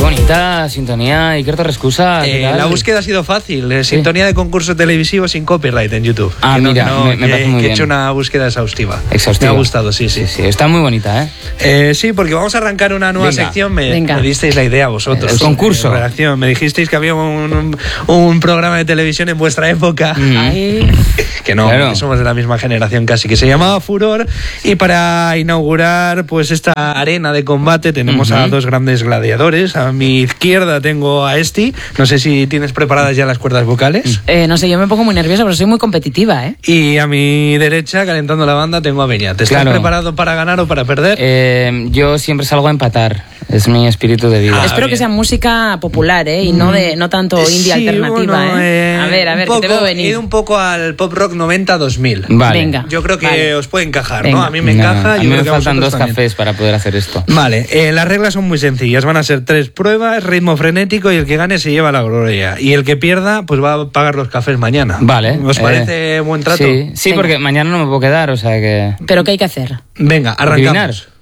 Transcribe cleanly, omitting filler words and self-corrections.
bonita sintonía, Iker Torrescusa. La búsqueda ha sido fácil. Sintonía de concurso televisivo sin copyright en YouTube. Ah, mira, me parece muy bien. He hecho una búsqueda exhaustiva. Exhaustiva. Me ha gustado, sí. Está muy bonita, sí, porque vamos a arrancar una nueva sección. Me disteis la idea vosotros. El concurso. Redacción. Me dijisteis que había un programa de televisión en vuestra época. Que no, claro, que somos de la misma generación casi, que se llamaba Furor. Y para inaugurar pues esta arena de combate tenemos a dos grandes gladiadores. A mi izquierda tengo a Esti. No sé si tienes preparadas ya las cuerdas vocales. No sé, yo me pongo muy nerviosa, pero soy muy competitiva, Y a mi derecha, calentando la banda, tengo a Beñat. ¿Estás preparado para ganar o para perder? Yo siempre salgo a empatar. Es mi espíritu de vida. Espero que sea música popular, y no tanto indie alternativa, A ver, que te veo venir. He ido un poco al pop rock 90-2000. Vale. Venga. Yo creo que os puede encajar, Venga. ¿no? A mí me encaja. A mí me faltan 2 cafés para poder hacer esto. Vale, las reglas son muy sencillas. Van a ser 3 pruebas, ritmo frenético, y el que gane se lleva la gloria. Y el que pierda, pues va a pagar los cafés mañana. Vale. ¿Os parece buen trato? Sí, porque mañana no me puedo quedar, o sea que... ¿Pero qué hay que hacer? Venga, arrancamos. Adivinar.